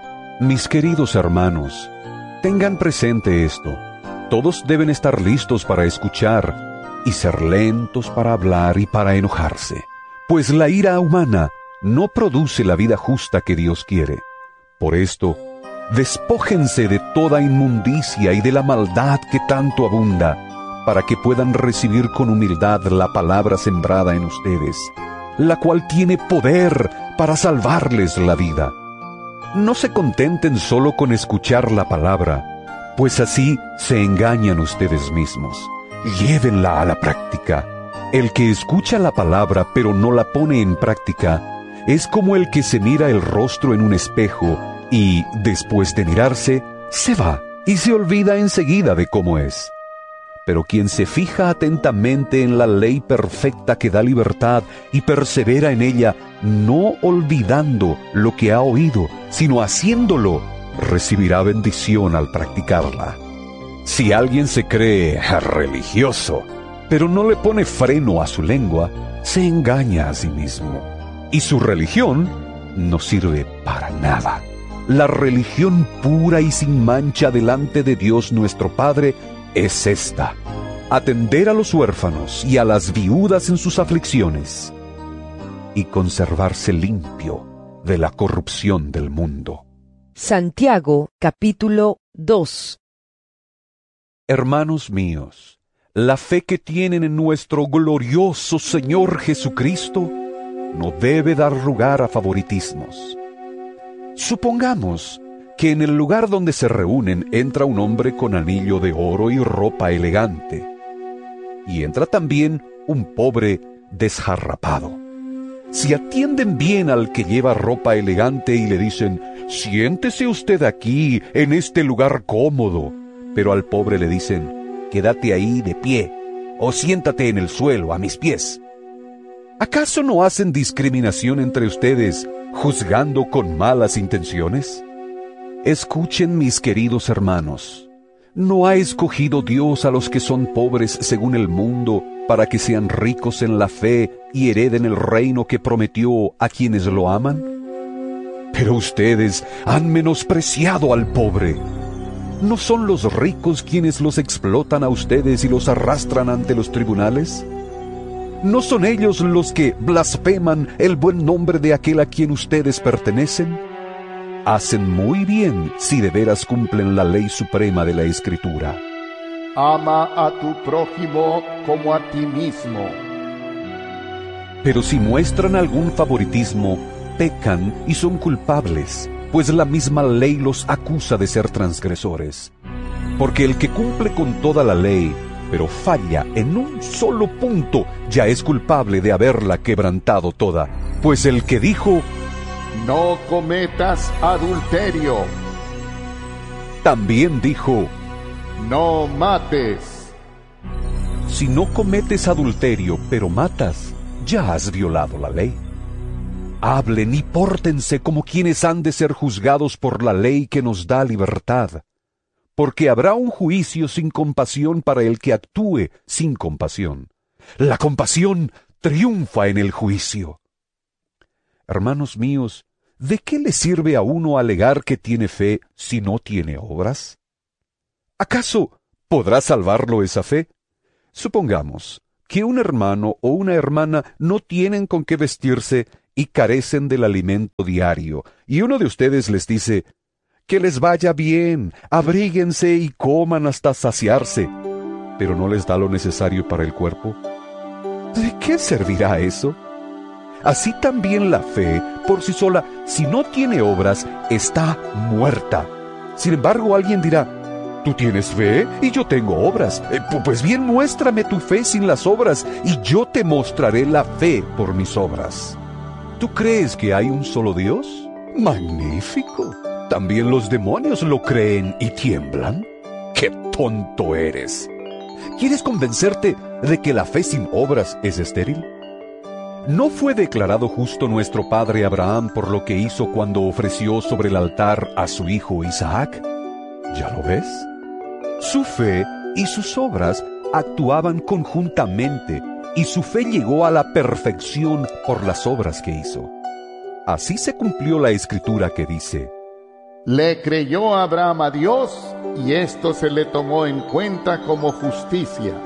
Mis queridos hermanos, tengan presente esto. Todos deben estar listos para escuchar y ser lentos para hablar y para enojarse, pues la ira humana no produce la vida justa que Dios quiere. Por esto, despójense de toda inmundicia y de la maldad que tanto abunda, para que puedan recibir con humildad la palabra sembrada en ustedes, la cual tiene poder para salvarles la vida. No se contenten solo con escuchar la palabra, pues así se engañan ustedes mismos. Llévenla a la práctica. El que escucha la palabra pero no la pone en práctica, es como el que se mira el rostro en un espejo y, después de mirarse, se va y se olvida enseguida de cómo es. Pero quien se fija atentamente en la ley perfecta que da libertad y persevera en ella, no olvidando lo que ha oído, sino haciéndolo, recibirá bendición al practicarla. Si alguien se cree religioso, pero no le pone freno a su lengua, se engaña a sí mismo, y su religión no sirve para nada. La religión pura y sin mancha delante de Dios nuestro Padre es esta: atender a los huérfanos y a las viudas en sus aflicciones, y conservarse limpio de la corrupción del mundo. Santiago, capítulo 2. Hermanos míos, la fe que tienen en nuestro glorioso Señor Jesucristo no debe dar lugar a favoritismos. Supongamos que en el lugar donde se reúnen entra un hombre con anillo de oro y ropa elegante, y entra también un pobre desjarrapado. Si atienden bien al que lleva ropa elegante y le dicen, siéntese usted aquí, en este lugar cómodo, pero al pobre le dicen, quédate ahí de pie, o siéntate en el suelo a mis pies, ¿acaso no hacen discriminación entre ustedes, juzgando con malas intenciones? Escuchen, mis queridos hermanos, ¿no ha escogido Dios a los que son pobres según el mundo, para que sean ricos en la fe y hereden el reino que prometió a quienes lo aman? Pero ustedes han menospreciado al pobre. ¿No son los ricos quienes los explotan a ustedes y los arrastran ante los tribunales? ¿No son ellos los que blasfeman el buen nombre de aquel a quien ustedes pertenecen? Hacen muy bien si de veras cumplen la ley suprema de la Escritura. Ama a tu prójimo como a ti mismo. Pero si muestran algún favoritismo, pecan y son culpables, pues la misma ley los acusa de ser transgresores. Porque el que cumple con toda la ley, pero falla en un solo punto, ya es culpable de haberla quebrantado toda. Pues el que dijo, no cometas adulterio, también dijo, no mates. Si no cometes adulterio, pero matas, ya has violado la ley. Hablen y pórtense como quienes han de ser juzgados por la ley que nos da libertad, porque habrá un juicio sin compasión para el que actúe sin compasión. La compasión triunfa en el juicio. Hermanos míos, ¿de qué le sirve a uno alegar que tiene fe si no tiene obras? ¿Acaso podrá salvarlo esa fe? Supongamos que un hermano o una hermana no tienen con qué vestirse y carecen del alimento diario, y uno de ustedes les dice: «Que les vaya bien, abríguense y coman hasta saciarse», pero no les da lo necesario para el cuerpo. ¿De qué servirá eso? Así también la fe, por sí sola, si no tiene obras, está muerta. Sin embargo, alguien dirá: «Tú tienes fe y yo tengo obras. Pues bien, muéstrame tu fe sin las obras, y yo te mostraré la fe por mis obras». ¿Tú crees que hay un solo Dios? ¡Magnífico! ¿También los demonios lo creen y tiemblan? ¡Qué tonto eres! ¿Quieres convencerte de que la fe sin obras es estéril? ¿No fue declarado justo nuestro padre Abraham por lo que hizo cuando ofreció sobre el altar a su hijo Isaac? ¿Ya lo ves? Su fe y sus obras actuaban conjuntamente, y su fe llegó a la perfección por las obras que hizo. Así se cumplió la escritura que dice: Le creyó Abraham a Dios, y esto se le tomó en cuenta como justicia.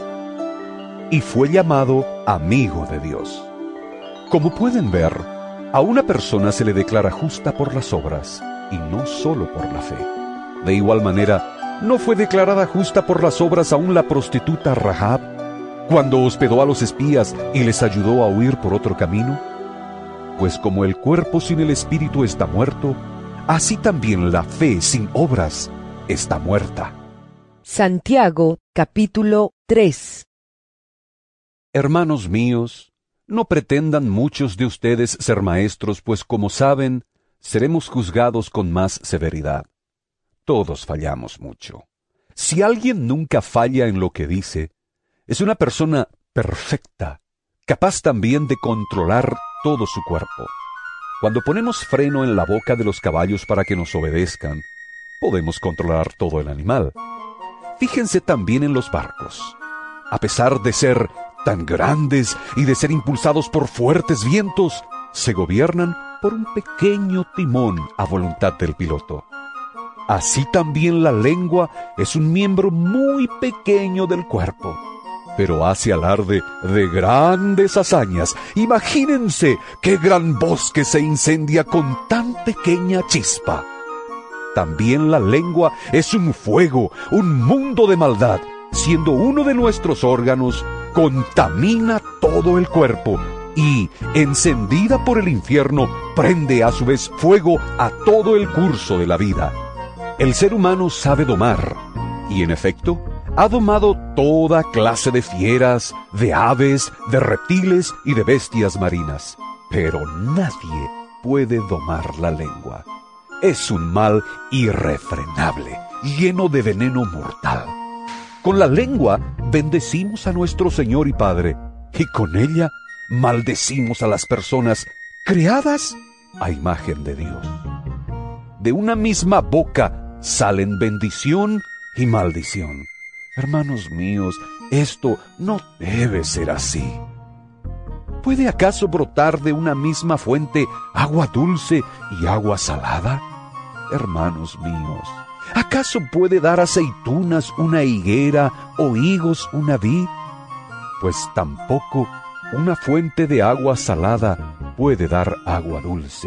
Y fue llamado amigo de Dios. Como pueden ver, a una persona se le declara justa por las obras, y no solo por la fe. De igual manera, ¿no fue declarada justa por las obras aún la prostituta Rahab, cuando hospedó a los espías y les ayudó a huir por otro camino? Pues como el cuerpo sin el espíritu está muerto, así también la fe sin obras está muerta. Santiago, capítulo 3. Hermanos míos, no pretendan muchos de ustedes ser maestros, pues como saben, seremos juzgados con más severidad. Todos fallamos mucho. Si alguien nunca falla en lo que dice, es una persona perfecta, capaz también de controlar todo su cuerpo. Cuando ponemos freno en la boca de los caballos para que nos obedezcan, podemos controlar todo el animal. Fíjense también en los barcos. A pesar de ser tan grandes y de ser impulsados por fuertes vientos, se gobiernan por un pequeño timón a voluntad del piloto. Así también la lengua es un miembro muy pequeño del cuerpo, pero hace alarde de grandes hazañas. Imagínense qué gran bosque se incendia con tan pequeña chispa. También la lengua es un fuego, un mundo de maldad. Siendo uno de nuestros órganos, contamina todo el cuerpo y, encendida por el infierno, prende a su vez fuego a todo el curso de la vida. El ser humano sabe domar, y en efecto, ha domado toda clase de fieras, de aves, de reptiles y de bestias marinas. Pero nadie puede domar la lengua. Es un mal irrefrenable, lleno de veneno mortal. Con la lengua bendecimos a nuestro Señor y Padre, y con ella maldecimos a las personas creadas a imagen de Dios. De una misma boca salen bendición y maldición. Hermanos míos, esto no debe ser así. ¿Puede acaso brotar de una misma fuente agua dulce y agua salada? Hermanos míos, ¿acaso puede dar aceitunas una higuera o higos una vid? Pues tampoco una fuente de agua salada puede dar agua dulce.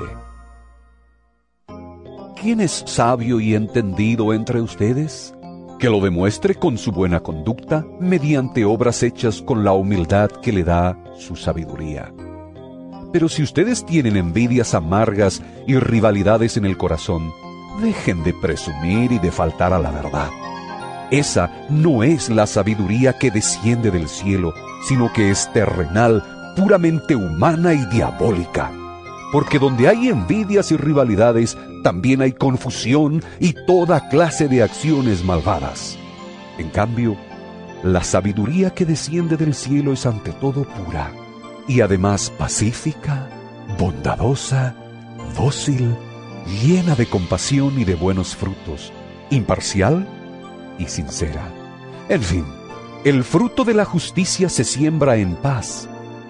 ¿Quién es sabio y entendido entre ustedes? Que lo demuestre con su buena conducta, mediante obras hechas con la humildad que le da su sabiduría. Pero si ustedes tienen envidias amargas y rivalidades en el corazón, dejen de presumir y de faltar a la verdad. Esa no es la sabiduría que desciende del cielo, sino que es terrenal, puramente humana y diabólica. Porque donde hay envidias y rivalidades, también hay confusión y toda clase de acciones malvadas. En cambio, la sabiduría que desciende del cielo es ante todo pura, y además pacífica, bondadosa, dócil, llena de compasión y de buenos frutos, imparcial y sincera. En fin, el fruto de la justicia se siembra en paz,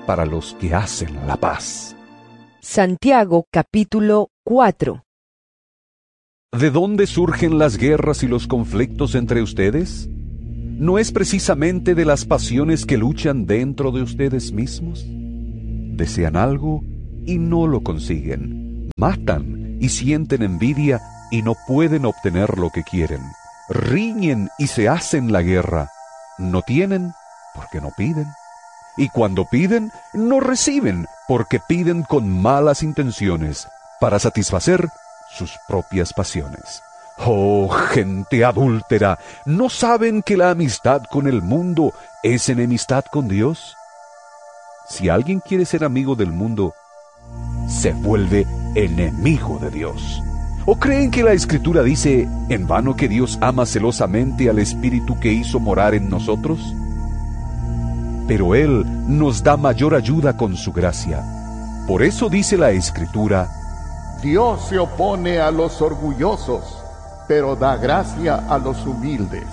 para los que hacen la paz. Santiago capítulo 4. ¿De dónde surgen las guerras y los conflictos entre ustedes? ¿No es precisamente de las pasiones que luchan dentro de ustedes mismos? Desean algo y no lo consiguen. Matan y sienten envidia y no pueden obtener lo que quieren. Riñen y se hacen la guerra. No tienen porque no piden. Y cuando piden, no reciben porque piden con malas intenciones para satisfacer sus propias pasiones. ¡Oh, gente adúltera! ¿No saben que la amistad con el mundo es enemistad con Dios? Si alguien quiere ser amigo del mundo, se vuelve enemigo de Dios. ¿O creen que la Escritura dice en vano que Dios ama celosamente al Espíritu que hizo morar en nosotros? Pero Él nos da mayor ayuda con su gracia. Por eso dice la Escritura: Dios se opone a los orgullosos, pero da gracia a los humildes.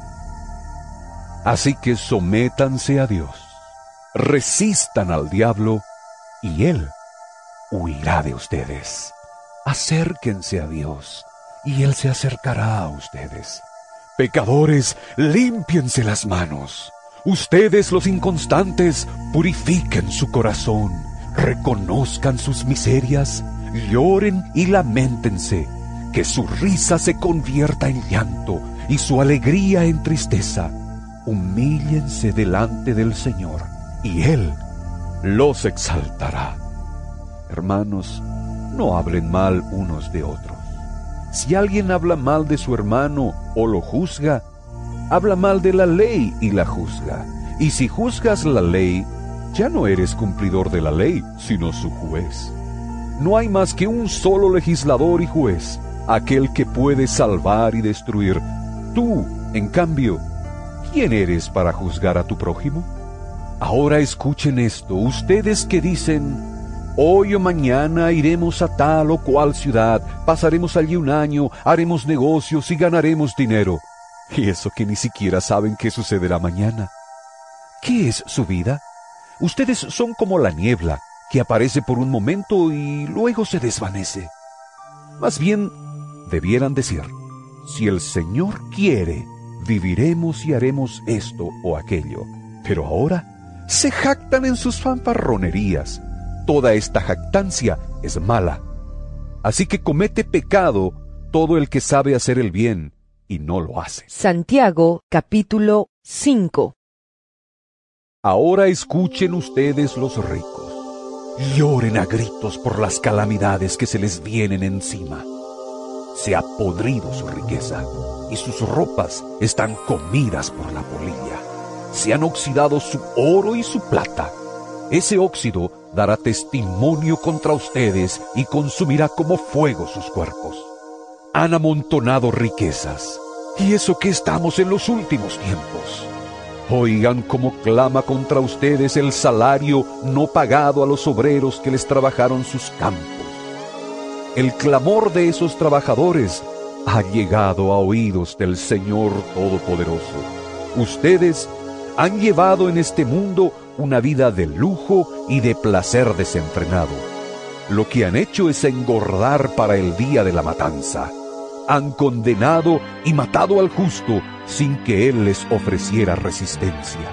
Así que sométanse a Dios, resistan al diablo, y Él huirá de ustedes. Acérquense a Dios, y Él se acercará a ustedes. Pecadores, límpiense las manos. Ustedes, los inconstantes, purifiquen su corazón, reconozcan sus miserias, lloren y lamentense, que su risa se convierta en llanto y su alegría en tristeza. Humíllense delante del Señor, y Él los exaltará. Hermanos, no hablen mal unos de otros. Si alguien habla mal de su hermano o lo juzga, habla mal de la ley y la juzga. Y si juzgas la ley, ya no eres cumplidor de la ley, sino su juez. No hay más que un solo legislador y juez, aquel que puede salvar y destruir. Tú, en cambio, ¿quién eres para juzgar a tu prójimo? Ahora escuchen esto, ustedes que dicen: hoy o mañana iremos a tal o cual ciudad, pasaremos allí un año, haremos negocios y ganaremos dinero. Y eso que ni siquiera saben qué sucederá mañana. ¿Qué es su vida? Ustedes son como la niebla, que aparece por un momento y luego se desvanece. Más bien, debieran decir: si el Señor quiere, viviremos y haremos esto o aquello. Pero ahora se jactan en sus fanfarronerías. Toda esta jactancia es mala. Así que comete pecado todo el que sabe hacer el bien y no lo hace. Santiago capítulo 5. Ahora escuchen ustedes los ricos. Lloren a gritos por las calamidades que se les vienen encima. Se ha podrido su riqueza y sus ropas están comidas por la polilla. Se han oxidado su oro y su plata. Ese óxido dará testimonio contra ustedes y consumirá como fuego sus cuerpos. Han amontonado riquezas, y eso que estamos en los últimos tiempos. Oigan cómo clama contra ustedes el salario no pagado a los obreros que les trabajaron sus campos. El clamor de esos trabajadores ha llegado a oídos del Señor Todopoderoso. Ustedes han llevado en este mundo una vida de lujo y de placer desenfrenado. Lo que han hecho es engordar para el día de la matanza. Han condenado y matado al justo sin que él les ofreciera resistencia.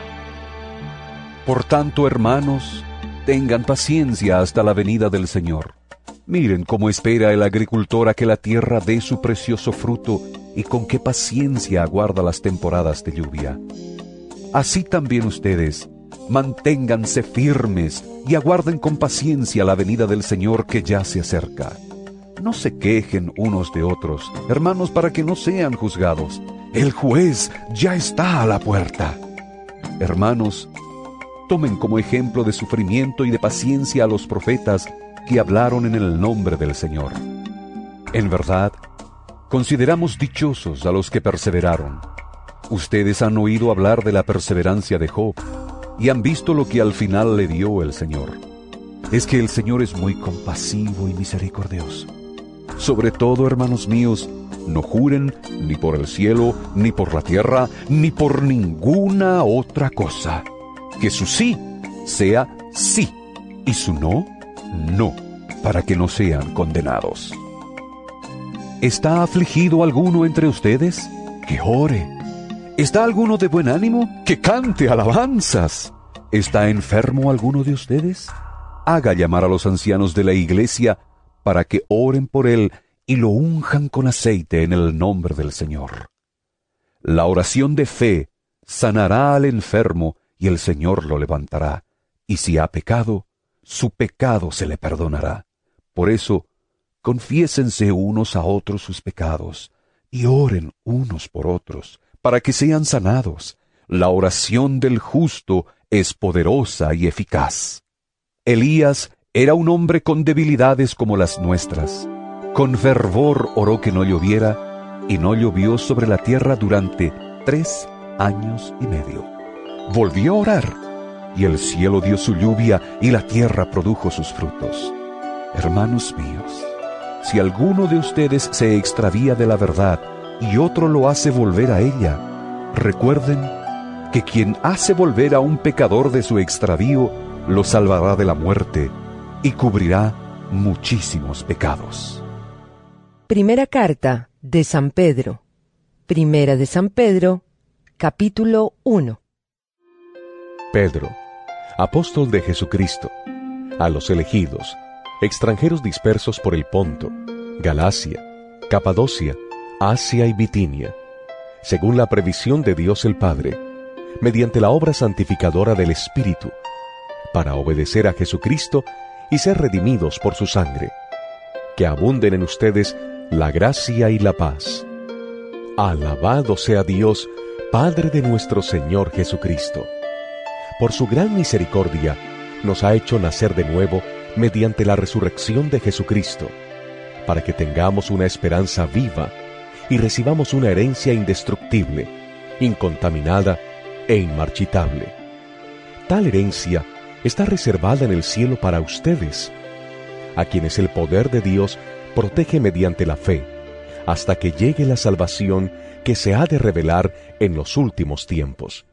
Por tanto, hermanos, tengan paciencia hasta la venida del Señor. Miren cómo espera el agricultor a que la tierra dé su precioso fruto y con qué paciencia aguarda las temporadas de lluvia. Así también ustedes, manténganse firmes y aguarden con paciencia la venida del Señor que ya se acerca. No se quejen unos de otros, hermanos, para que no sean juzgados. El juez ya está a la puerta. Hermanos, tomen como ejemplo de sufrimiento y de paciencia a los profetas que hablaron en el nombre del Señor. En verdad, consideramos dichosos a los que perseveraron. Ustedes han oído hablar de la perseverancia de Job y han visto lo que al final le dio el Señor. Es que el Señor es muy compasivo y misericordioso. Sobre todo, hermanos míos, no juren ni por el cielo, ni por la tierra, ni por ninguna otra cosa. Que su sí sea sí, y su no, no, para que no sean condenados. ¿Está afligido alguno entre ustedes? Que ore. ¿Está alguno de buen ánimo? Que cante alabanzas. ¿Está enfermo alguno de ustedes? Haga llamar a los ancianos de la iglesia para que oren por él y lo unjan con aceite en el nombre del Señor. La oración de fe sanará al enfermo y el Señor lo levantará. Y si ha pecado, su pecado se le perdonará. Por eso, confiésense unos a otros sus pecados y oren unos por otros para que sean sanados. La oración del justo es poderosa y eficaz. Elías era un hombre con debilidades como las nuestras. Con fervor oró que no lloviera, y no llovió sobre la tierra durante 3 años y medio. Volvió a orar, y el cielo dio su lluvia, y la tierra produjo sus frutos. Hermanos míos, si alguno de ustedes se extravía de la verdad, y otro lo hace volver a ella, recuerden que quien hace volver a un pecador de su extravío, lo salvará de la muerte, y cubrirá muchísimos pecados. Primera carta de San Pedro. Primera de San Pedro, capítulo 1. Pedro, apóstol de Jesucristo, a los elegidos, extranjeros dispersos por el Ponto, Galacia, Capadocia, Asia y Bitinia, según la previsión de Dios el Padre, mediante la obra santificadora del Espíritu, para obedecer a Jesucristo y ser redimidos por su sangre, que abunden en ustedes la gracia y la paz. Alabado sea Dios, Padre de nuestro Señor Jesucristo. Por su gran misericordia, nos ha hecho nacer de nuevo mediante la resurrección de Jesucristo, para que tengamos una esperanza viva y recibamos una herencia indestructible, incontaminada e inmarchitable. Tal herencia está reservada en el cielo para ustedes, a quienes el poder de Dios protege mediante la fe, hasta que llegue la salvación que se ha de revelar en los últimos tiempos.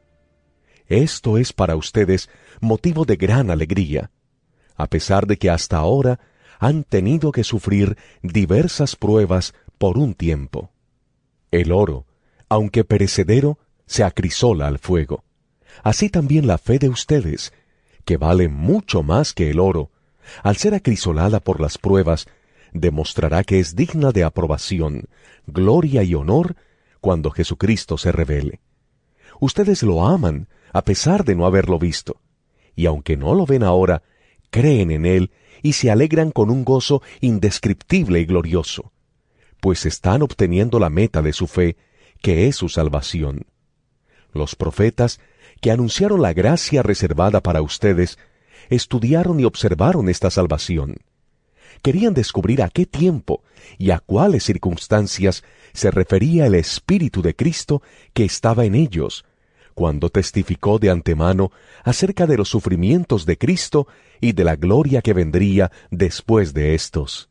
Esto es para ustedes motivo de gran alegría, a pesar de que hasta ahora han tenido que sufrir diversas pruebas por un tiempo. El oro, aunque perecedero, se acrisola al fuego. Así también la fe de ustedes, que vale mucho más que el oro, al ser acrisolada por las pruebas, demostrará que es digna de aprobación, gloria y honor cuando Jesucristo se revele. Ustedes lo aman a pesar de no haberlo visto, y aunque no lo ven ahora, creen en Él y se alegran con un gozo indescriptible y glorioso, pues están obteniendo la meta de su fe, que es su salvación. Los profetas, que anunciaron la gracia reservada para ustedes, estudiaron y observaron esta salvación. Querían descubrir a qué tiempo y a cuáles circunstancias se refería el Espíritu de Cristo que estaba en ellos, cuando testificó de antemano acerca de los sufrimientos de Cristo y de la gloria que vendría después de éstos.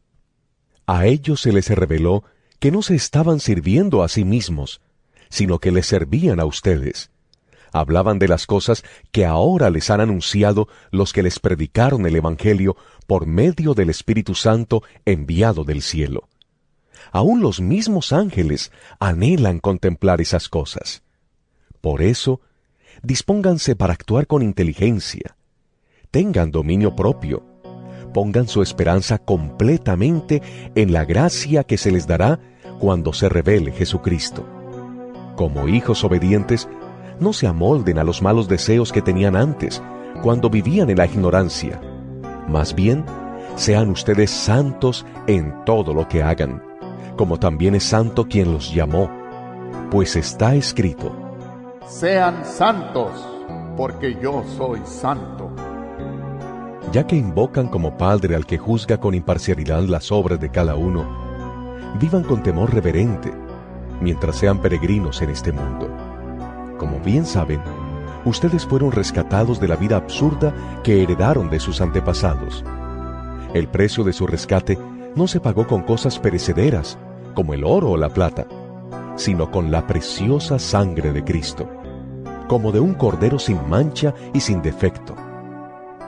A ellos se les reveló que no se estaban sirviendo a sí mismos, sino que les servían a ustedes. Hablaban de las cosas que ahora les han anunciado los que les predicaron el Evangelio por medio del Espíritu Santo enviado del cielo. Aún los mismos ángeles anhelan contemplar esas cosas. Por eso, dispónganse para actuar con inteligencia. Tengan dominio propio. Pongan su esperanza completamente en la gracia que se les dará cuando se revele Jesucristo. Como hijos obedientes, no se amolden a los malos deseos que tenían antes, cuando vivían en la ignorancia. Más bien, sean ustedes santos en todo lo que hagan, como también es santo quien los llamó, pues está escrito: Sean santos, porque yo soy santo. Ya que invocan como Padre al que juzga con imparcialidad las obras de cada uno, vivan con temor reverente, mientras sean peregrinos en este mundo. Como bien saben, ustedes fueron rescatados de la vida absurda que heredaron de sus antepasados. El precio de su rescate no se pagó con cosas perecederas, como el oro o la plata, sino con la preciosa sangre de Cristo, como de un cordero sin mancha y sin defecto.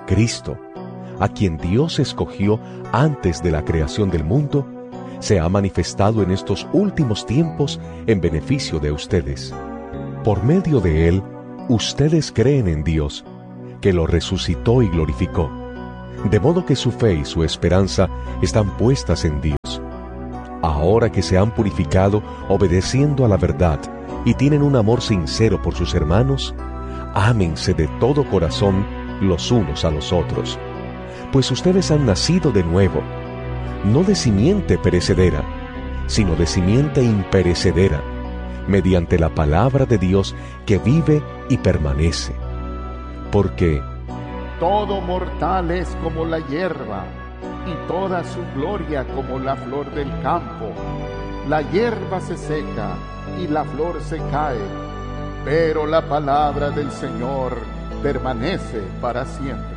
Cristo, a quien Dios escogió antes de la creación del mundo, se ha manifestado en estos últimos tiempos en beneficio de ustedes. Por medio de Él, ustedes creen en Dios, que lo resucitó y glorificó, de modo que su fe y su esperanza están puestas en Dios. Ahora que se han purificado obedeciendo a la verdad y tienen un amor sincero por sus hermanos, ámense de todo corazón los unos a los otros, pues ustedes han nacido de nuevo, no de simiente perecedera, sino de simiente imperecedera, mediante la palabra de Dios que vive y permanece. Porque todo mortal es como la hierba, y toda su gloria como la flor del campo. La hierba se seca y la flor se cae, pero la palabra del Señor permanece para siempre.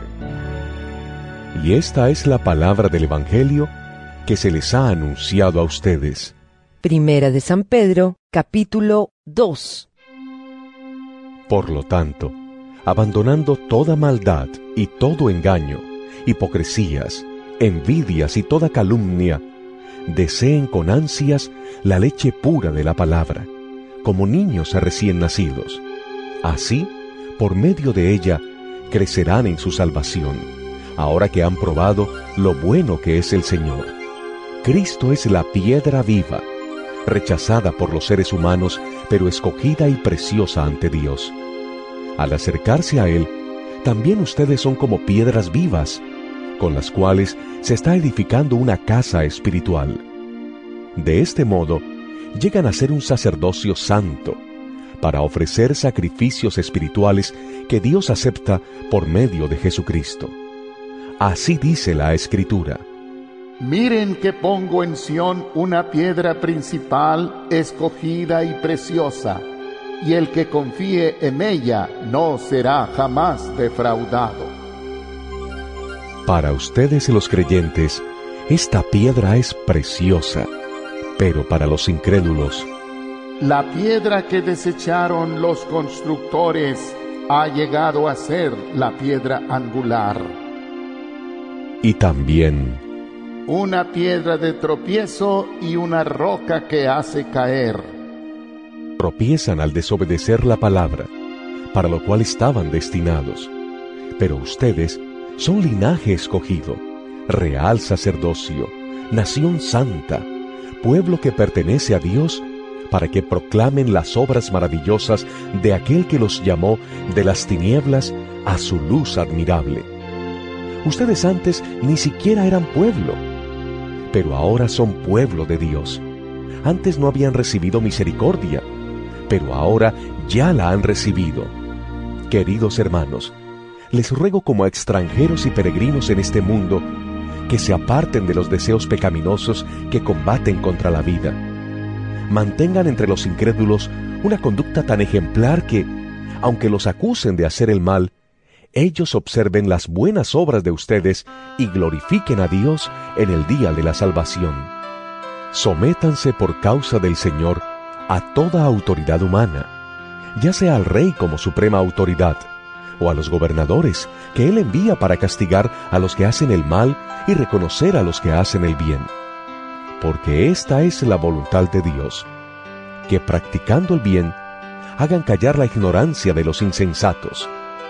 Y esta es la palabra del Evangelio que se les ha anunciado a ustedes. Primera de San Pedro, capítulo 2. Por lo tanto, abandonando toda maldad y todo engaño, hipocresías, envidias y toda calumnia, deseen con ansias la leche pura de la palabra, como niños recién nacidos. Así, por medio de ella, crecerán en su salvación, ahora que han probado lo bueno que es el Señor. Cristo es la piedra viva, rechazada por los seres humanos, pero escogida y preciosa ante Dios. Al acercarse a Él, también ustedes son como piedras vivas, con las cuales se está edificando una casa espiritual. De este modo, llegan a ser un sacerdocio santo, para ofrecer sacrificios espirituales que Dios acepta por medio de Jesucristo. Así dice la Escritura: Miren que pongo en Sión una piedra principal, escogida y preciosa, y el que confíe en ella no será jamás defraudado. Para ustedes los creyentes, esta piedra es preciosa, pero para los incrédulos, la piedra que desecharon los constructores ha llegado a ser la piedra angular. Y también una piedra de tropiezo y una roca que hace caer. Tropiezan al desobedecer la palabra, para lo cual estaban destinados. Pero ustedes son linaje escogido, real sacerdocio, nación santa, pueblo que pertenece a Dios, para que proclamen las obras maravillosas de aquel que los llamó de las tinieblas a su luz admirable. Ustedes antes ni siquiera eran pueblo, pero ahora son pueblo de Dios. Antes no habían recibido misericordia, pero ahora ya la han recibido. Queridos hermanos, les ruego como a extranjeros y peregrinos en este mundo, que se aparten de los deseos pecaminosos que combaten contra la vida. Mantengan entre los incrédulos una conducta tan ejemplar que, aunque los acusen de hacer el mal, ellos observen las buenas obras de ustedes y glorifiquen a Dios en el día de la salvación. Sométanse por causa del Señor a toda autoridad humana, ya sea al rey como suprema autoridad, o a los gobernadores que Él envía para castigar a los que hacen el mal y reconocer a los que hacen el bien. Porque esta es la voluntad de Dios, que practicando el bien, hagan callar la ignorancia de los insensatos.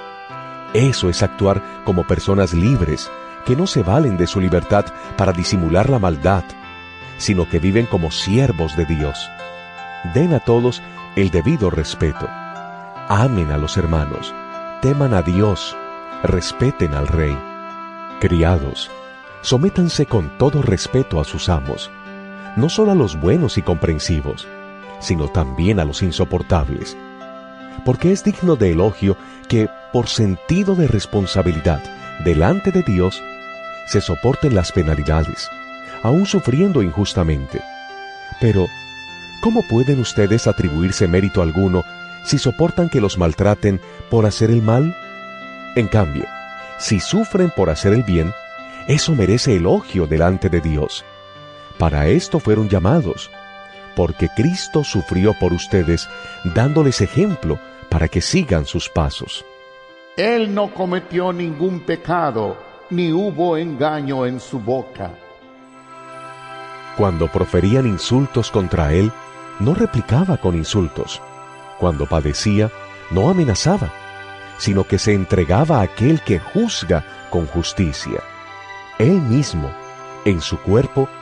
Eso es actuar como personas libres, que no se valen de su libertad para disimular la maldad, sino que viven como siervos de Dios. Den a todos el debido respeto. Amen a los hermanos, teman a Dios, respeten al Rey. Criados, sométanse con todo respeto a sus amos, no solo a los buenos y comprensivos, sino también a los insoportables, porque es digno de elogio que, por sentido de responsabilidad delante de Dios, se soporten las penalidades, aun sufriendo injustamente. Pero, ¿cómo pueden ustedes atribuirse mérito alguno si soportan que los maltraten por hacer el mal? En cambio, si sufren por hacer el bien, eso merece elogio delante de Dios. Para esto fueron llamados, porque Cristo sufrió por ustedes, dándoles ejemplo para que sigan sus pasos. Él no cometió ningún pecado, ni hubo engaño en su boca. Cuando proferían insultos contra él, no replicaba con insultos. Cuando padecía, no amenazaba, sino que se entregaba a aquel que juzga con justicia. Él mismo, en su cuerpo,